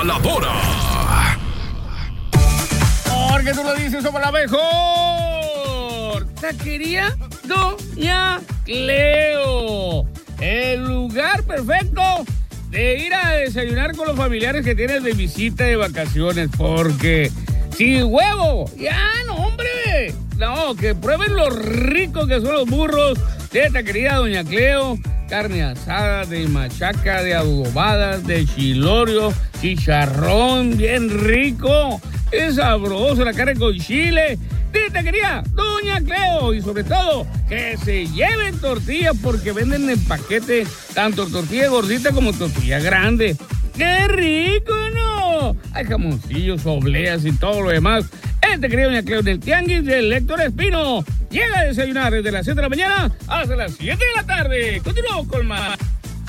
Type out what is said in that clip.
la Pora. Porque tú lo dices, somos la mejor taquería Doña Cleo. El lugar perfecto de ir a desayunar con los familiares que tienes de visita de vacaciones. Porque sin huevo, ya no, hombre. No, que prueben lo rico que son los burros de taquería Doña Cleo. Carne asada, de machaca, de adobadas, de chilorio, chicharrón, bien rico. Es sabroso la carne con chile. De taquería Doña Cleo. Y sobre todo, que se lleven tortillas porque venden en paquete tanto tortilla gordita como tortilla grande. ¡Qué rico, no! Hay jamoncillos, obleas y todo lo demás. Taquería Doña Cleo del Tianguis del Héctor Espino. Llega a desayunar desde las 7 de la mañana hasta las 7 de la tarde. Continuamos con más.